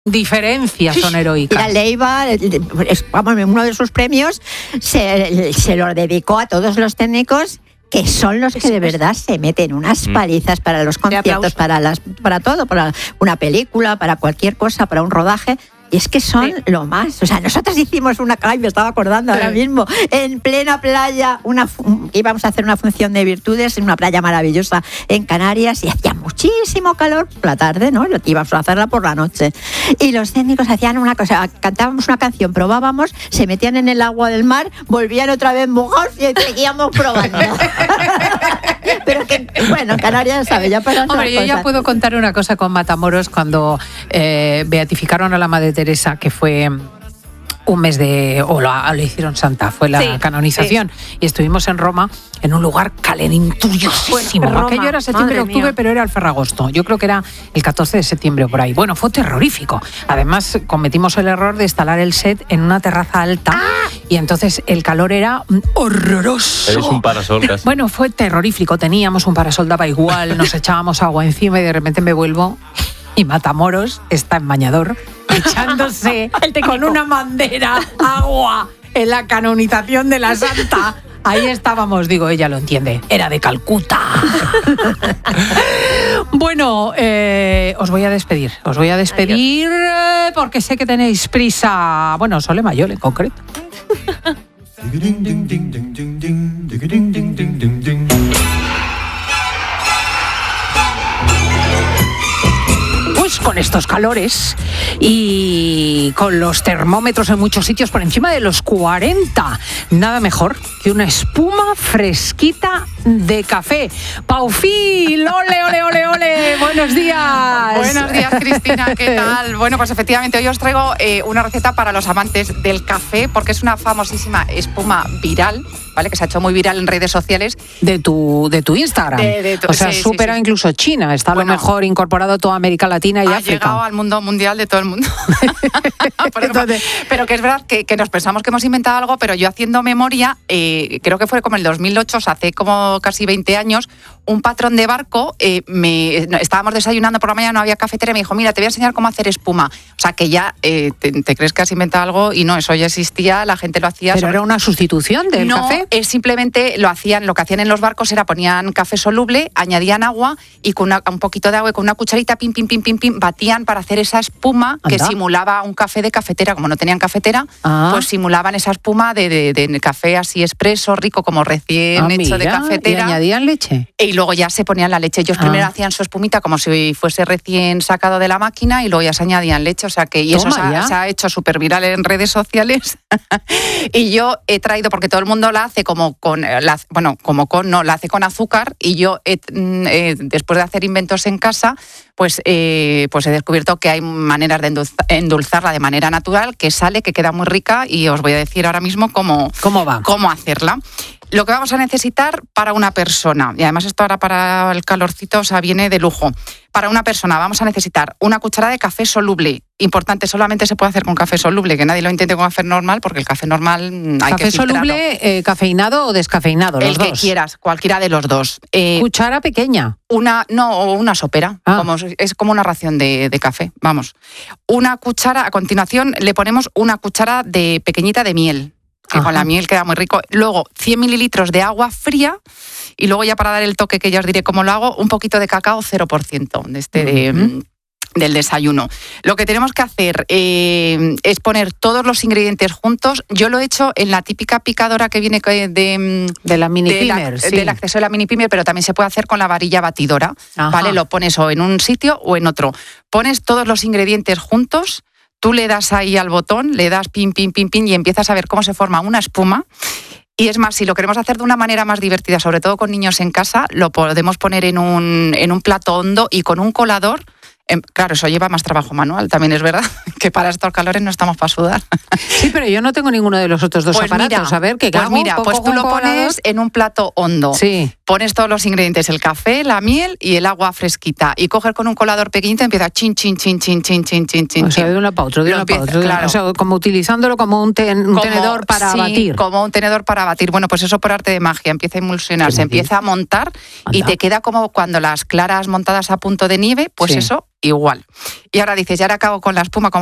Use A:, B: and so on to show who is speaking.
A: diferencias son heroicas.
B: La Leiva, uno de sus premios se lo dedicó a todos los técnicos que son los que de verdad se meten unas palizas para los conciertos, para todo, para una película, para cualquier cosa, para un rodaje. Y es que son lo más. O sea, nosotros hicimos me estaba acordando ahora mismo, en plena playa, íbamos a hacer una función de virtudes en una playa maravillosa en Canarias y hacía muchísimo calor por la tarde, ¿no? Íbamos a hacerla por la noche. Y los técnicos hacían una cosa, cantábamos una canción, probábamos, se metían en el agua del mar, volvían otra vez mojados y seguíamos probando. Pero que, bueno, Canarias sabe, ya para
A: Hombre, yo ya puedo contar una cosa con Matamoros cuando beatificaron a la Madre Teresa, que fue un mes lo hicieron santa, fue la canonización, y estuvimos en Roma, en un lugar calenturiosísimo. Bueno, aquello era septiembre-octubre, pero era el Ferragosto. Yo creo que era el 14 de septiembre o por ahí. Bueno, fue terrorífico. Además, cometimos el error de instalar el set en una terraza alta y entonces el calor era horroroso.
C: Eres un parasol casi.
A: Bueno, fue terrorífico. Teníamos un parasol, daba igual, nos echábamos agua encima y de repente me vuelvo y Matamoros está en bañador echándose con una bandera agua en la canonización de la santa. Ahí estábamos, digo, ella lo entiende, era de Calcuta. Bueno, os voy a despedir. Porque sé que tenéis prisa. Bueno, Sole Mayol en concreto. Con estos calores y con los termómetros en muchos sitios por encima de los 40, nada mejor que una espuma fresquita de café. Paufil, ole, buenos días.
D: Buenos días, Cristina, ¿qué tal? Bueno, pues efectivamente hoy os traigo una receta para los amantes del café, porque es una famosísima espuma viral, ¿vale? Que se ha hecho muy viral en redes sociales.
A: De tu Instagram. O sea, supera incluso China, está a lo mejor incorporado toda América Latina y África.
D: Ha llegado al mundo mundial de todo el mundo. Pero que es verdad que nos pensamos que hemos inventado algo, pero yo haciendo memoria, creo que fue como el 2008, o sea, hace como casi 20 años, un patrón de barco, estábamos desayunando por la mañana, no había cafetera, y me dijo, mira, te voy a enseñar cómo hacer espuma. O sea, que ya te crees que has inventado algo y no, eso ya existía, la gente lo hacía.
A: ¿Pero era una sustitución del café?
D: No, simplemente lo que hacían en los barcos era ponían café soluble, añadían agua y con un poquito de agua y con una cucharita, pim, batían para hacer esa espuma que simulaba un café de cafetera. Como no tenían cafetera, pues simulaban esa espuma de café así expreso, rico, como recién hecho de cafetera.
A: ¿Y añadían leche?
D: Y luego ya se ponían la leche. Ellos primero hacían su espumita como si fuese recién sacado de la máquina y luego ya se añadían leche. O sea que y eso se ha hecho súper viral en redes sociales. Y yo he traído, porque todo el mundo la hace la hace con azúcar, y yo después de hacer inventos en casa, pues he descubierto que hay maneras de endulzarla de manera natural, que sale, que queda muy rica, y os voy a decir ahora mismo cómo hacerla. Lo que vamos a necesitar para una persona, y además esto ahora para el calorcito, o sea, viene de lujo. Para una persona vamos a necesitar una cucharada de café soluble. Importante, solamente se puede hacer con café soluble, que nadie lo intente con café normal, porque el café normal hay que filtrarlo.
A: ¿Café soluble, cafeinado o descafeinado? Los dos.
D: El que quieras, cualquiera de los dos.
A: ¿Cuchara pequeña?
D: Una sopera. Es como una ración de café, vamos. Una cuchara, a continuación le ponemos una cuchara pequeñita de miel, que con la miel queda muy rico. Luego 100 mililitros de agua fría, y luego ya para dar el toque, que ya os diré cómo lo hago, un poquito de cacao 0% del desayuno. Lo que tenemos que hacer es poner todos los ingredientes juntos. Yo lo he hecho en la típica picadora que viene
A: de la mini pimer,
D: del acceso de la mini pimer, pero también se puede hacer con la varilla batidora. ¿Vale? Lo pones o en un sitio o en otro. Pones todos los ingredientes juntos. Tú le das ahí al botón, le das pin, y empiezas a ver cómo se forma una espuma. Y es más, si lo queremos hacer de una manera más divertida, sobre todo con niños en casa, lo podemos poner en un plato hondo y con un colador. Claro, eso lleva más trabajo manual, también es verdad, que para estos calores no estamos para sudar.
A: Sí, pero yo no tengo ninguno de los otros dos aparatos.
D: Mira,
A: a ver, ¿qué hago?
D: Pues tú lo pones en un plato hondo.
A: Sí.
D: Pones todos los ingredientes, el café, la miel y el agua fresquita. Y coges con un colador pequeñito y empieza chin.
A: O sea, de una para otro,
D: Claro.
A: O sea, como utilizándolo como un tenedor para batir.
D: Como un tenedor para batir. Bueno, pues eso por arte de magia. Empieza a emulsionar, se empieza a montar y te queda como cuando las claras montadas a punto de nieve, pues eso igual. Y ahora dices, ya ahora acabo con la espuma,